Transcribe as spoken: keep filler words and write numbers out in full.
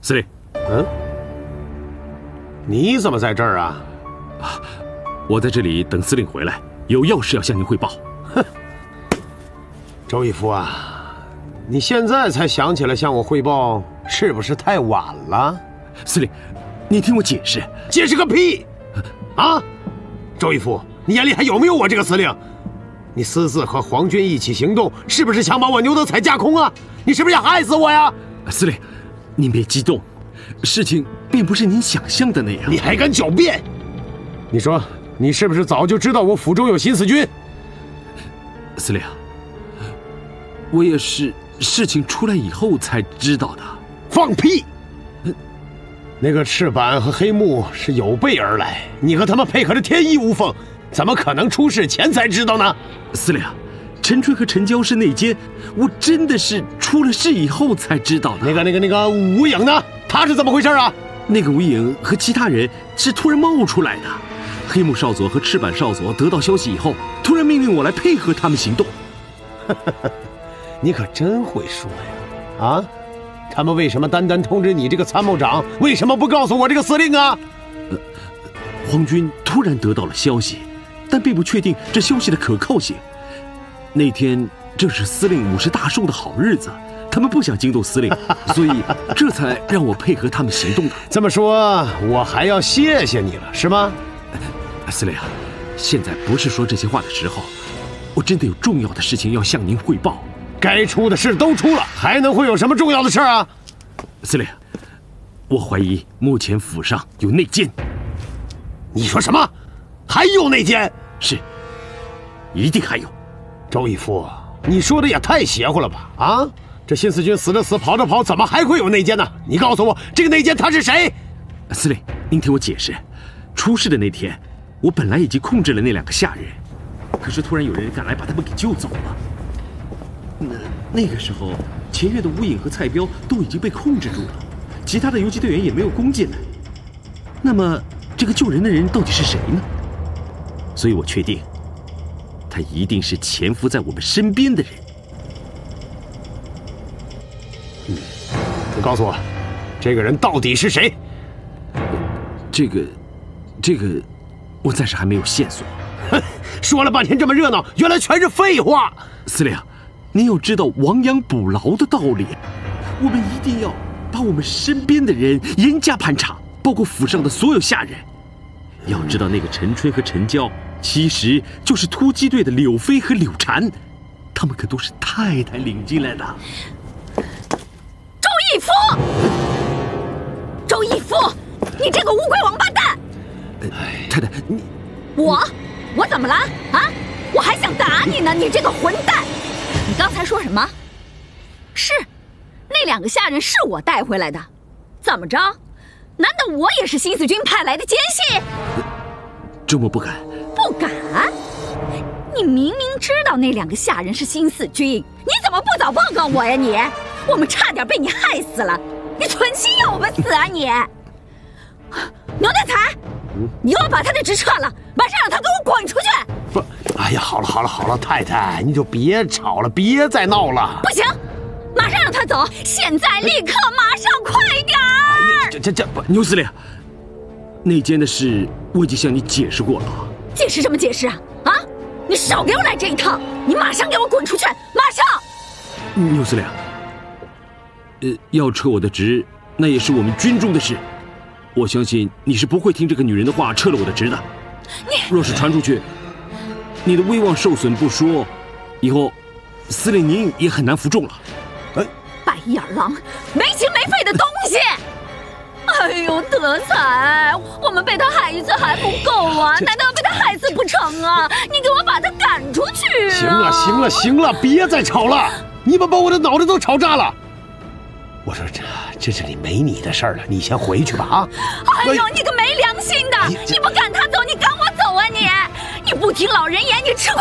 司令。 嗯，你怎么在这儿啊？ 啊，我在这里等司令回来，有要事要向您汇报。 哼，周义夫啊，你现在才想起来向我汇报，是不是太晚了？ 司令，你听我解释。 解释个屁！啊，周义夫，你眼里还有没有我这个司令？你私自和皇军一起行动，是不是想把我牛德彩架空啊？你是不是要害死我呀？ 司令，您别激动，事情并不是您想象的那样。 你还敢狡辩？你说，你是不是早就知道我府中有新四军？ 司令，我也是事情出来以后才知道的。 放屁！那个赤坂和黑木是有备而来，你和他们配合的天衣无缝，怎么可能出事前才知道呢？ 司令，陈春和陈娇是内奸，我真的是出了事以后才知道的。 那个、那个、那个吴影呢？他是怎么回事啊？ 那个吴影和其他人是突然冒出来的。黑木少佐和赤坂少佐得到消息以后，突然命令我来配合他们行动。 你可真会说呀！啊，他们为什么单单通知你这个参谋长，为什么不告诉我这个司令啊？ 呃，皇军突然得到了消息，但并不确定这消息的可靠性。那天正是司令五十大寿的好日子，他们不想惊动司令，所以这才让我配合他们行动的。 这么说，我还要谢谢你了，是吗？ 司令啊，现在不是说这些话的时候，我真的有重要的事情要向您汇报。 该出的事都出了，还能会有什么重要的事啊？ 司令，我怀疑目前府上有内奸。 你说什么？还有内奸？ 是，一定还有。 周义夫，你说的也太邪乎了吧？啊，这新四军死的死，跑的跑，怎么还会有内奸呢？你告诉我，这个内奸他是谁？ 司令，您听我解释。出事的那天，我本来已经控制了那两个下人，可是突然有人赶来把他们给救走了。那那个时候，前院的吴影和蔡彪都已经被控制住了，其他的游击队员也没有攻进来。那么，这个救人的人到底是谁呢？所以我确定，他一定是潜伏在我们身边的人。 嗯，你告诉我，这个人到底是谁？ 这个，这个，我暂时还没有线索。 哼，说了半天这么热闹，原来全是废话。 司令，您要知道亡羊补牢的道理，我们一定要把我们身边的人严加盘查，包括府上的所有下人。要知道，那个陈春和陈娇其实就是突击队的柳飞和柳禅，他们可都是太太领进来的。 周义夫，周义夫，你这个乌龟王八蛋！ 呃、太太，你我我怎么了啊？我还想打你呢，你这个混蛋！你刚才说什么？是，那两个下人是我带回来的，怎么着？难道我也是新四军派来的奸细？ 周末不敢。 不敢？你明明知道那两个下人是新四军，你怎么不早报告我呀你？我们差点被你害死了，你存心要我们死啊你！牛德才，你又要把他的职撤了，马上让他给我滚出去！ 不，哎呀，好了好了好了，太太，你就别吵了，别再闹了。 不行，马上让他走，现在立刻马上，快点儿！ 哎呀，这这这不， 牛司令，内奸的事我已经向你解释过了。 解释什么解释啊？啊！你少给我来这一套！你马上给我滚出去！马上！ 牛司令，呃，要撤我的职，那也是我们军中的事。我相信你是不会听这个女人的话撤了我的职的。 你若是传出去，你的威望受损不说，以后司令您也很难服众了。 哎， 白眼狼，没情没肺的东西！哎呦，德才，我们被他害一次还不够啊，难道要被他害死不成啊？你给我把他赶出去啊！ 行了行了行了，别再吵了，你们把我的脑袋都吵炸了。我说这这这里没你的事儿了，你先回去吧啊！ 哎呦，你个没良心的！你不赶他走，你赶我走啊你！你不听老人言，你吃亏